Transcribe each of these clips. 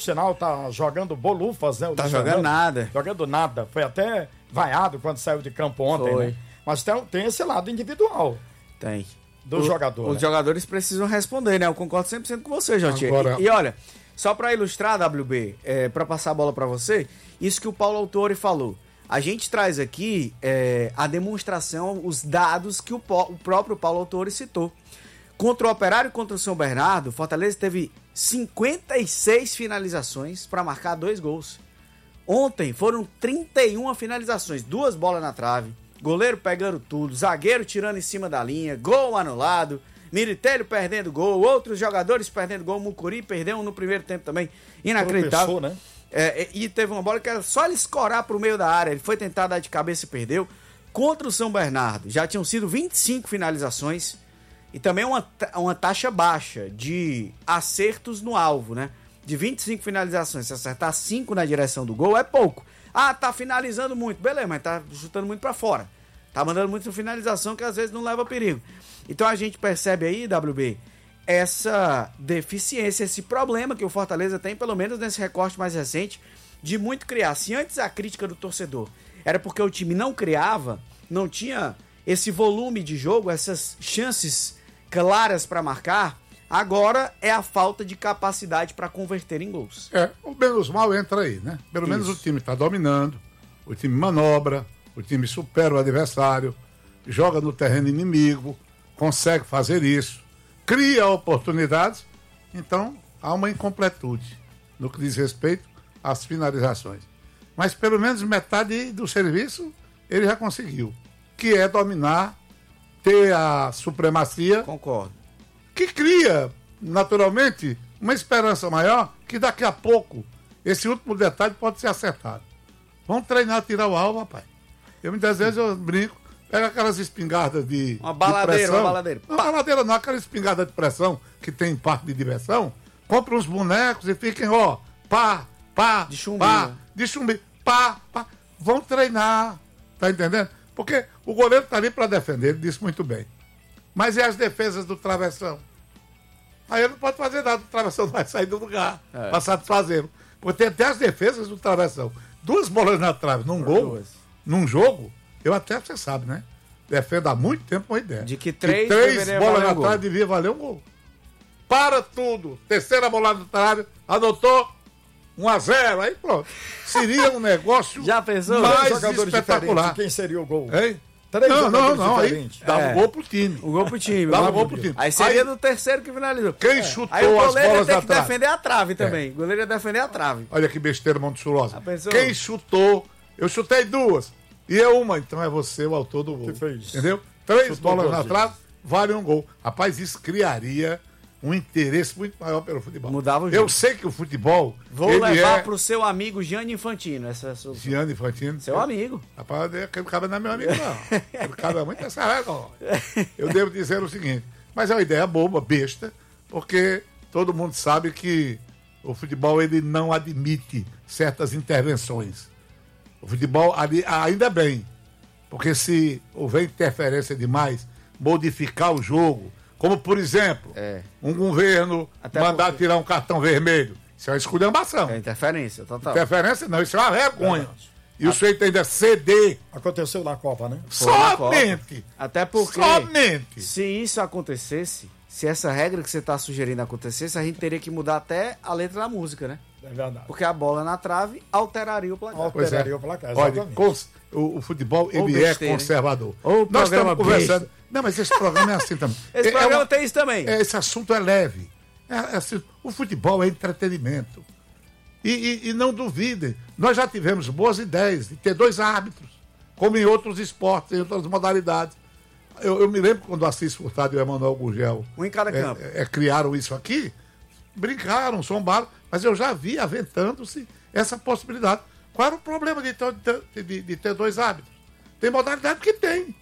sinal, tá jogando bolufas, né? Tá jogando nada. Jogando nada. Foi até vaiado quando saiu de campo ontem, Foi. né? Mas tem esse lado individual Tem. do jogador. Os jogadores precisam responder, né? Eu concordo 100% com você, Jotinha. Agora... E olha, só para ilustrar, WB, para passar a bola para você, isso que o Paulo Autori falou. A gente traz aqui a demonstração, os dados que o próprio Paulo Autori citou. Contra o Operário e contra o São Bernardo, Fortaleza teve 56 finalizações para marcar 2 gols. Ontem foram 31 finalizações, 2 bolas na trave, goleiro pegando tudo, zagueiro tirando em cima da linha, gol anulado, Miritelli perdendo gol, outros jogadores perdendo gol, Mucuri perdeu no primeiro tempo também, inacreditável. Né? E teve uma bola que era só ele escorar pro meio da área, ele foi tentar dar de cabeça e perdeu. Contra o São Bernardo, já tinham sido 25 finalizações e também uma taxa baixa de acertos no alvo, né? De 25 finalizações, se acertar 5 na direção do gol é pouco. Ah, tá finalizando muito, beleza, mas tá chutando muito pra fora. Tá mandando muita finalização que às vezes não leva perigo. Então a gente percebe aí, WB, essa deficiência, esse problema que o Fortaleza tem, pelo menos nesse recorte mais recente, de muito criar. Se antes a crítica do torcedor era porque o time não criava, não tinha esse volume de jogo, essas chances claras para marcar, agora é a falta de capacidade para converter em gols. O menos mal entra aí, né? Pelo menos o time está dominando, o time manobra, o time supera o adversário, joga no terreno inimigo, consegue fazer isso, cria oportunidades, então há uma incompletude no que diz respeito às finalizações. Mas pelo menos metade do serviço ele já conseguiu, que é dominar, ter a supremacia. Concordo. Que cria, naturalmente, uma esperança maior que daqui a pouco esse último detalhe pode ser acertado. Vamos treinar a tirar o alvo, rapaz. Muitas vezes eu brinco, pega aquelas espingardas de Uma baladeira, de pressão. uma baladeira. Não, baladeira não, aquela espingarda de pressão que tem em parte de diversão. Compra uns bonecos e fiquem, pá, de chumbo, pá, né? de chumbo, pá. Vão treinar, tá entendendo? Porque o goleiro tá ali para defender, ele disse muito bem. Mas e as defesas do travessão? Aí ele não pode fazer nada, o travessão não vai sair do lugar para satisfazê-lo. Porque tem até as defesas do travessão. 2 bolas na trave num gol, num jogo, eu até, você sabe, né? Defendo há muito tempo uma ideia. De que 3 bolas na trave devia valer um gol. Para tudo. Terceira bola na trave, anotou 1-0, aí pronto. Seria um negócio Já pensou? mais Jogadores espetacular. diferentes, quem seria o gol? Hein? 3 jogadores Não, aí diferentes. dá um gol pro time. O gol pro time. Dá um gol pro time. Aí seria do terceiro que finalizou. Quem chutou Aí o as goleiro ia bolas ter na que trave? defender a trave também. O goleiro ia defender a trave. Olha que besteira monstruosa. Já pensou? Quem chutou, eu chutei 2 e eu uma, então é você o autor do gol. Que fez. Entendeu? 3 Chutou bolas 2 na trave, vale um gol. Rapaz, isso criaria um interesse muito maior pelo futebol. Mudava o Eu jogo. sei que o futebol, Vou ele levar é... pro seu amigo Gianni Infantino. Essa é a sua... Gianni Infantino. Seu amigo. Rapaz, aquele cara não é meu amigo, não. Aquele cara é muito essa regra. Eu devo dizer o seguinte, mas é uma ideia boba, besta, porque todo mundo sabe que o futebol ele não admite certas intervenções. O futebol, ainda bem, porque se houver interferência demais, modificar o jogo, como por exemplo, um governo Até mandar porque... tirar um cartão vermelho, isso é uma esculhambação. É interferência, total. Interferência não, isso é uma vergonha. E o sujeito ainda ceder. Aconteceu na Copa, né? Somente. Até porque, Somente. se isso acontecesse, se essa regra que você está sugerindo acontecesse, a gente teria que mudar até a letra da música, né? É verdade. Porque a bola na trave alteraria o placar. Alteraria o placar, Olha, exatamente. o futebol, Ou ele é besteira, conservador. Ou Nós programa estamos conversando. besta. Não, mas esse programa é assim também. Esse programa tem isso também. Esse assunto é leve. Assim, o futebol é entretenimento. E não duvidem, nós já tivemos boas ideias de ter 2 árbitros, como em outros esportes, em outras modalidades. Eu me lembro quando o Assis Furtado e o Emanuel Gurgel Um em cada campo. criaram isso aqui, brincaram, zombaram, mas eu já vi aventando-se essa possibilidade. Qual era o problema de ter 2 árbitros? Tem modalidade que tem.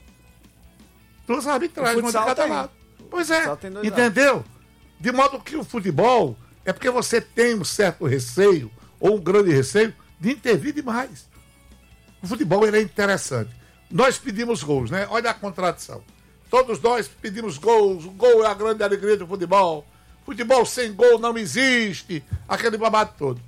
2 arbitragens, uma de cada tem. lado. Pois é, Só tem 2 entendeu? De modo que o futebol é porque você tem um certo receio, ou um grande receio, de intervir demais. O futebol ele é interessante. Nós pedimos gols, né? Olha a contradição. Todos nós pedimos gols, o gol é a grande alegria do futebol. Futebol sem gol não existe, aquele babado todo.